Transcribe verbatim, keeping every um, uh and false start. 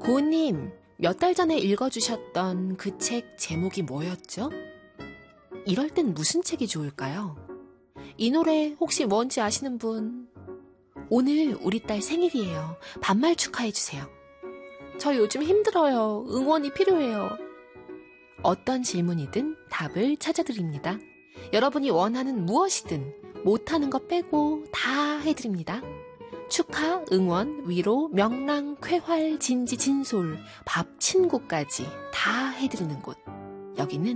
고은님, 몇 달 전에 읽어주셨던 그 책 제목이 뭐였죠? 이럴 땐 무슨 책이 좋을까요? 이 노래 혹시 뭔지 아시는 분? 오늘 우리 딸 생일이에요. 반말 축하해주세요. 저 요즘 힘들어요. 응원이 필요해요. 어떤 질문이든 답을 찾아드립니다. 여러분이 원하는 무엇이든 못하는 거 빼고 다 해드립니다. 축하, 응원, 위로, 명랑, 쾌활, 진지, 진솔, 밥, 친구까지 다 해드리는 곳. 여기는